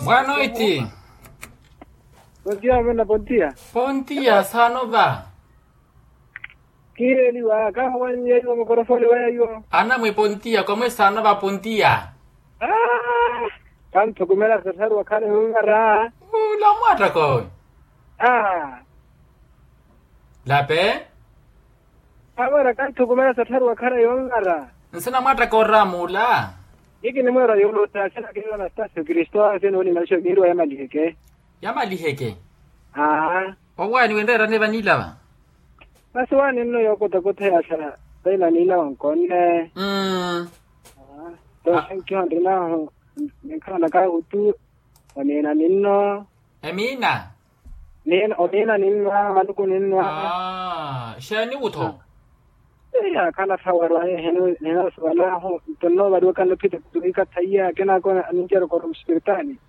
Boa noite. Pontia, vena Pontia. Pontia, sanova. Kire liwa, kawan ye yo mikrofoni wa yo. Ana mwe Pontia, como sanova Pontia? Kan tukumela sasar wa kale ngara. La mwata ko. La pe? Amara kan tukumela sasar wa kale ngara. Nsina mwata ko ramula. Iki ni mwera yo lota sana kile na stasi Kristo aseno ni malisho ngiro ya maliheke. Ya maliheke. Wawani wendera ne vanila. Basi wani nno yokota ya sana. Baina nila wankone. To shankiwa ndina nikana kai utu onena ninno. Emina. Onena ninno maluku ninno. Shani uto. Ya kana sawara heno swala ho tonno badu kan pita tuika tayya kena ko anjero ko spiritani.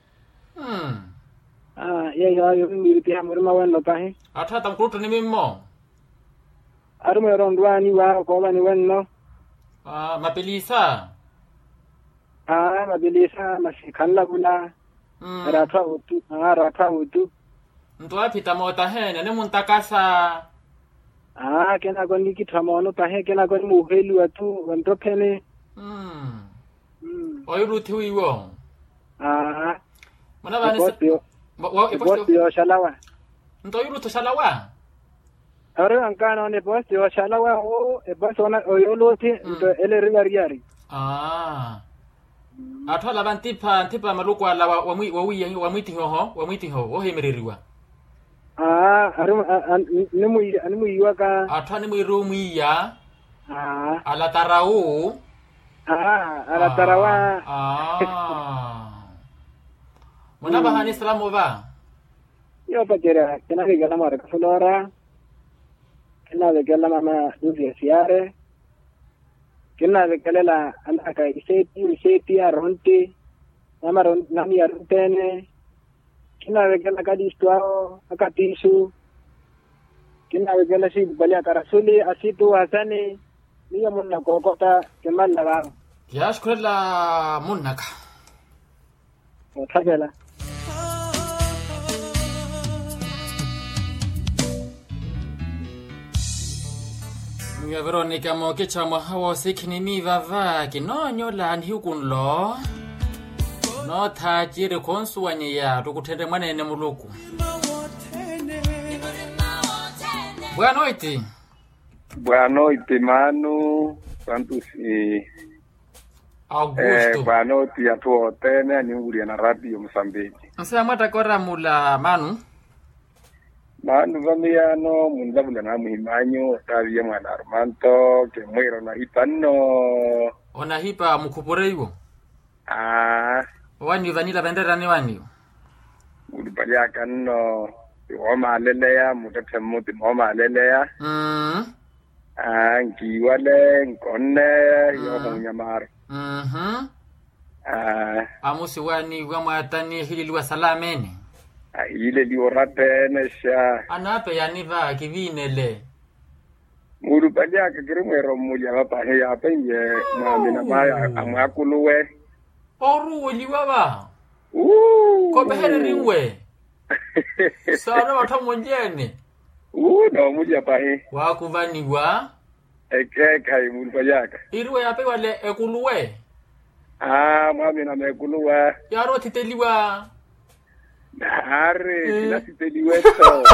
Ya yo miriti amurma wan lotahe. Atha tamkruto ni mimmo. Arume rondwani wa ko bani wenno. Mapelisa. Mabilisa masikalla bula. Rata utu. Mtu apita mota hene ne muntakasa. Kena goni kithamono tahe kena goni muhelu atu wantopene. Oyuruthi wiwo. Mana bani Posti yo shalawa. Ntoyuruthi shalawa. Ahora ancana ne posti yo shalawa o basona oyoloti ndo ele rigariari. Athola bantipa maluku ala wamwiti ho ohemereriwa. Nimu iwaka. Atha nimu irumiya. Ala tarau. Ala tarawa. Muna bahani salamu ba. Yo pakera, kena vigala mara kasulora. Kena vigala mama duzi siare. Kena vigala la anaka iseti aronti. Nami arontene. Kena vigala kadistuao akatisu. Kena vigala si balia karasuli asitu hasani. Niya munna kokota kemala ba. Yashkurela munnaka. Thagela. Mia Veronica mo ke chama hawa sikini mi vava ki no nyola ni hukunlo. No tha jire konsuwanye ya tukutende manene muluku. Boa noite. Boa noite, Manu. Santusi. Augusto. Boa noite a tua tena ni uri na radio Mozambique. Nsa mwata kora mula Manu. Manu vamiano mundabula na muhimanyo tabia mwana Armanto ke mwero na hipano. Ona hipa mukuporeiwo. Wani vanila bendera ni wani. Ulipalia kanno wama lelea mutatemuti wama lelea. Nkiwale nkonne yo nyamar. Amusi wani wamwatani hili liwa salamene. Ile liorate sha. Anape yaniva kivinele. Ulipalia kakirumero mulia hapa heya penye mwamina maya amwakuluwe. Oru liwa. Ko behere riwe. Sana watomo njene. No mulia pahe. Wakuvaniwa. Kai mulipayaka. Irwe yape wale ekuluwe. Mwami na mekuluwa. Yaro titeliwa. Nare, kila titeliwe to.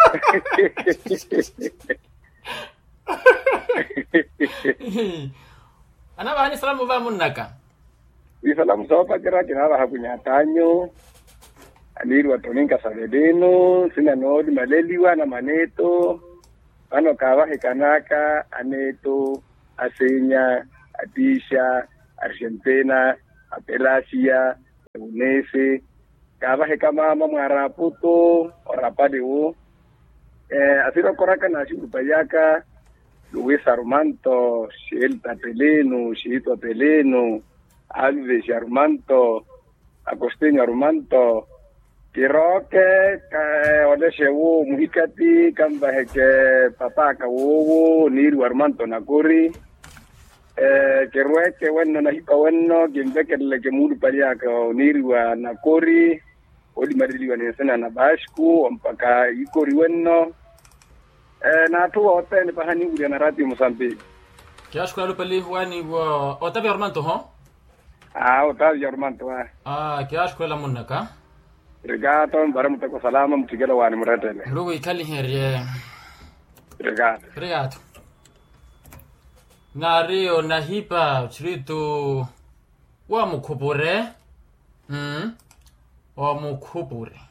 Anaba ni salamu ba munnaka. Salamu sopa kira kinaba hakunyatanyo. Aliru watoninka sabedeno, sina nodi maleliwa na maneto. Ano kawahe kanaka, aneto, asenya, atisha, Argentina, apelasia, unese, kawahe kama mwaraputo, orapadeo. Asiro koraka na shurupayaka, Luis Armanto, Shelta Peleno, Shito Peleno, Alves Armanto, Agostinho Armanto, Kiroke, Odeshewo, Muhikati, Kamba Heke, Papa Kawowo, Niru Armanto Nakuri, ke rueke wenno na hipa wenno gimbekele ke mudu palia ka oniriwa na kori odi madiliwa ni sana na bashku mpaka ikori wenno na tu otene pahani uri na rati Mozambique kiashkula lupali wani wa Otavio Armando ho Otavio Armando kiashkula munaka Regato baramutako salama mtigela wani muratele lugu ikali herie Regato Nario nahipa chiritu wa mukubure